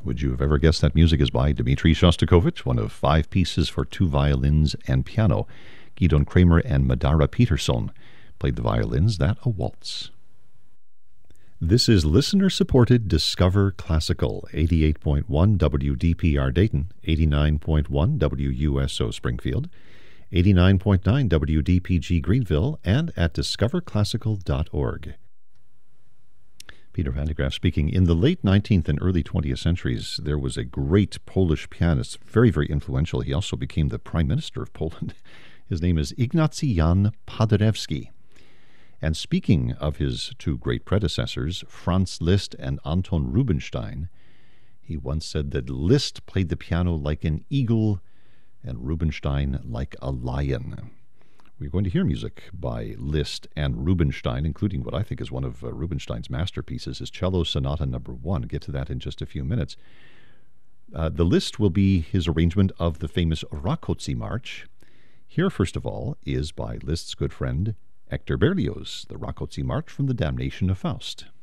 Would you have ever guessed that music is by Dmitri Shostakovich, one of 5 pieces for 2 violins and piano. Gidon Kramer and Madara Peterson played the violins, that a waltz. This is listener-supported Discover Classical, 88.1 WDPR Dayton, 89.1 WUSO Springfield, 89.9 WDPG Greenville, and at discoverclassical.org. Peter van de Graaff speaking. In the late 19th and early 20th centuries, there was a great Polish pianist, very, very influential. He also became the Prime Minister of Poland. His name is Ignacy Jan Paderewski. And speaking of his 2 great predecessors, Franz Liszt and Anton Rubinstein, he once said that Liszt played the piano like an eagle and Rubinstein like a lion. We're going to hear music by Liszt and Rubinstein, including what I think is one of Rubinstein's masterpieces, his Cello Sonata No. 1. I'll get to that in just a few minutes. The Liszt will be his arrangement of the famous Rákóczi March. Here, first of all, is by Liszt's good friend Hector Berlioz, the Rákóczi March from The Damnation of Faust.